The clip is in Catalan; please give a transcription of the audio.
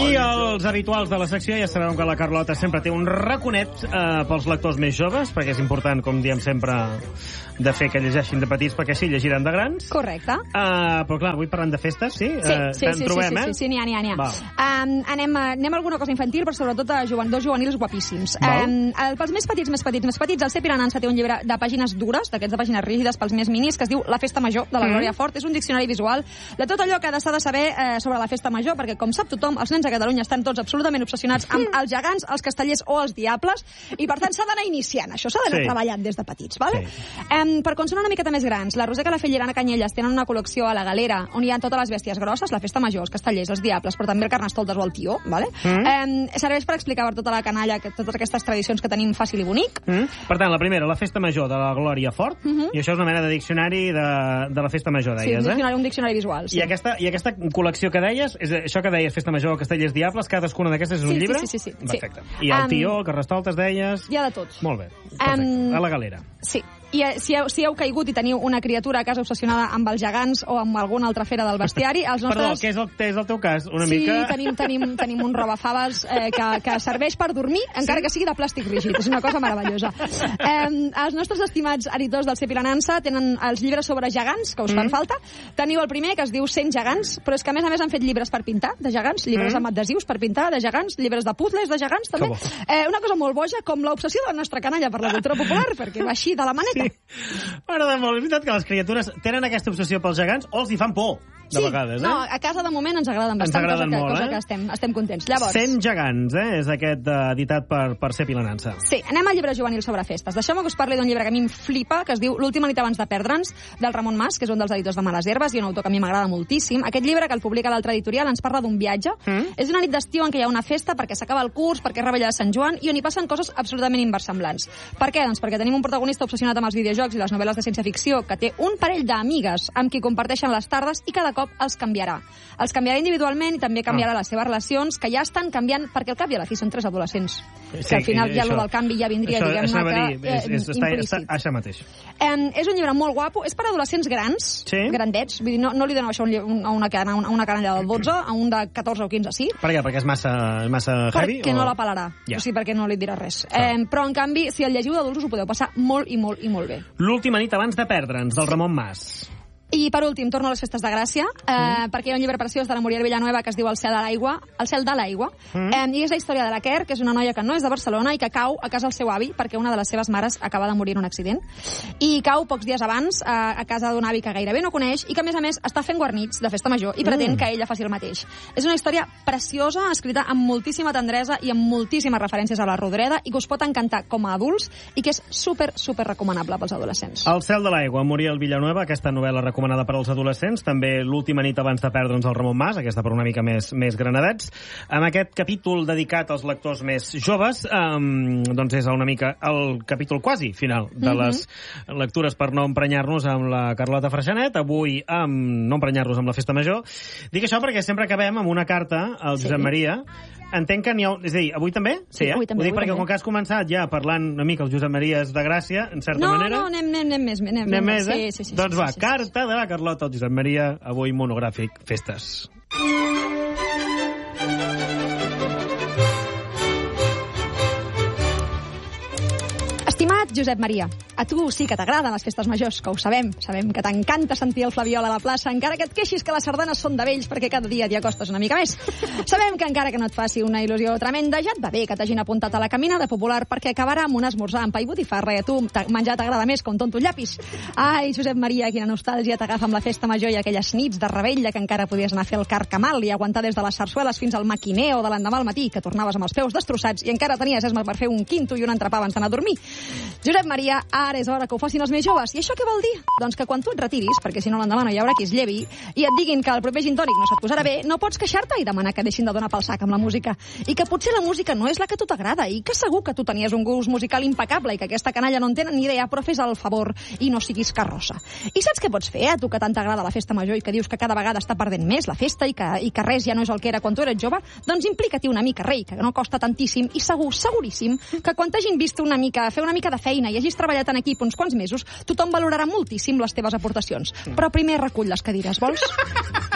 I els habituals de la secció ja sabeu que la Carlota sempre té un raconet pels lectors més joves, perquè és important, com diem sempre, de fer que llegeixin de petits, perquè així llegiran de grans. Correcte. Però clar, avui parlant de festes, sí? Sí, n'hi ha. Anem a alguna cosa infantil, però sobretot a dos juvenils guapíssims. Pels més petits, el Sepi la Nansa té un llibre de pàgines dures, d'aquests de pàgines rígides pels més minis, que es diu La festa major, de la Glòria Fort. És un diccionari visual de tot allò que s'ha de saber sobre la festa major, perquè, com sap tothom, els nens a Catalunya estan tots absolutament obsessionats amb els gegants, els castellers o els diables, i per tant s'ha d'anar iniciant. Això s'ha d'anar treballant des de petits, vale? Per quan són una miqueta més grans, la Roser Calafell i l'Anna Canyelles tenen una col·lecció a la Galera on hi ha totes les bèsties grosses, la festa major, els castellers, els diables, però també el carnestoltes o el tió, vale? Serveix per explicar per tota la canalla totes aquestes tradicions que tenim fàcil i bonic. Per tant, la primera, la festa major de la Glòria Fort, i això és una mena de diccionari de la festa major, deies, un diccionari visual. I aquesta col·lecció que deies, és això que deies, festa major, castellers, diables, cadascuna d'aquestes és un llibre? Sí. Perfecte. I el tió, el carnestoltes, deies... Hi ha de tots. Molt bé, perfecte. A la Galera. Sí. I si heu caigut i teniu una criatura a casa obsessionada amb els gegants o amb alguna altra fera del bestiari, els nostres... Perdó, què és el teu cas? Una mica... Sí, tenim un robafaves que serveix per dormir, encara que sigui de plàstic rígid. És una cosa meravellosa. Els nostres estimats editors del Sepi la Nansa tenen els llibres sobre gegants, que us fan falta. Teniu el primer, que es diu 100 gegants, però és que a més han fet llibres per pintar, de gegants, llibres amb adhesius per pintar, de gegants, llibres de puzzles, de gegants, també. Una cosa molt boja, com l'obsessió de la nostra canalla per la cultura popular, perquè va així de la maneta. M'agrada molt. És veritat que les criatures tenen aquesta obsessió pels gegants o els hi fan por, de vegades, no, a casa de moment ens agraden bastant, cosa que estem contents. Llavors, 100 gegants, és aquest editat per Sepi la Nansa. Sí, anem al llibre juvenil sobre festes. Deixeu-me que us parli d'un llibre que a mi em flipa, que es diu L'última nit abans de perdre'ns, del Ramon Mas, que és un dels editors de Males Herbes i un autor que a mi m'agrada moltíssim. Aquest llibre, que el publica l'altra editorial, ens parla d'un viatge. És una nit d'estiu en què hi ha una festa perquè s'acaba el curs, perquè és Rebella de Sant Joan, i on hi passen coses absolutament inversemblants. Per què? Doncs perquè tenim un protagonista obsessionat amb els videojocs i les novel·les de ciència-ficció, que té un parell d'amigues amb qui comparteixen les tardes i cada cop els canviarà. Els canviarà individualment i també canviarà les seves relacions, que ja estan canviant, perquè al cap i a la fi són 3 adolescents. Que al final ja del canvi ja vindria, diguem-ne, implícit. Això mateix. És un llibre molt guapo, és per adolescents grans, grandets, vull dir, no li doneu això a una canalla del 12, a un de 14 o 15, sí. Per què? Perquè és massa heavy? Perquè no la pelarà, o sigui, perquè no li dirà res. Però, en canvi, si el llegiu d'adults us ho podeu passar molt i molt i molt bé. L'última nit abans de perdre'ns, del Ramon Mas. I, per últim, torno a les festes de Gràcia, perquè hi ha un llibre preciós de la Muriel Villanueva que es diu El cel de l'aigua, i és la història de la Quer, que és una noia que no és de Barcelona i que cau a casa del seu avi perquè una de les seves mares acaba de morir en un accident. I cau pocs dies abans a casa d'un avi que gairebé no coneix i que, a més, està fent guarnits de festa major i pretén que ella faci el mateix. És una història preciosa, escrita amb moltíssima tendresa i amb moltíssimes referències a la Rodoreda i que us pot encantar com a adults i que és super recomanable pels adolescents. El cel de l'aigua, Muriel Villanueva, aquesta novel·la recomanada per als adolescents, també L'última nit abans de perdre'ns, el Ramon Mas, aquesta per una mica més granadets. Amb aquest capítol dedicat als lectors més joves, doncs és una mica el capítol quasi final de les lectures per no emprenyar-nos amb la Carlota Freixanet, avui no emprenyar-nos amb la festa major. Dic això perquè sempre acabem amb una carta al Josep Maria. Entenc que n'hi ha... És a dir, avui també? Sí, avui també. Ho dic perquè com que has començat ja parlant una mica els Josep Maries de Gràcia, en certa manera... No, anem més. Anem més, Sí. Doncs va, carta de la Carlota al Josep Maria, avui monogràfic Festes. Estimat Josep Maria, a tu sí que t'agraden les festes majors, que ho sabem que t'encanta sentir el Flabiol a la plaça, encara que et queixis que les sardanes són de vells perquè cada dia t'hi acostes una mica més. Sabem que encara que no et faci una il·lusió tremenda, ja et va bé que t'hagin apuntat a la caminada popular perquè acabarà amb un esmorzar amb pa i botifarra i a tu menjar t'agrada més que un tonto llapis. Ai, Josep Maria, quina nostàlgia t'agafa amb la festa major i aquelles nits de rebella que encara podies anar a fer el carcamal i aguantar des de les sarsueles fins al maquineo de l'endemà al matí, que tornaves amb els peus destrossats i encara tenies esma per fer un quinto i un entrepà abans d'anar a dormir. Josep Maria, ara és hora que ho facin els més joves. I això què vol dir? Doncs que quan tu et retiris, perquè si no l'endemà no hi haurà qui es llevi, i et diguin que el proper gin tònic no se't posarà bé, no pots queixar-te i demanar que deixin de donar pel sac amb la música. I que potser la música no és la que a tu t'agrada, i que segur que tu tenies un gust musical impecable i que aquesta canalla no en tenen ni idea, però fes el favor i no siguis carrossa. I saps què pots fer, a tu que tant t'agrada la festa major i que dius que cada vegada està perdent més la festa i que res ja no és el que era quan tu eres jove? Doncs implica-t'hi una mica, rei, que no costa tantíssim, i seguríssim, que quan t'hagin vist fer una mica de feina i hagis treballat en equip uns quants mesos, tothom valorarà moltíssim les teves aportacions. Però primer recull les cadires, vols?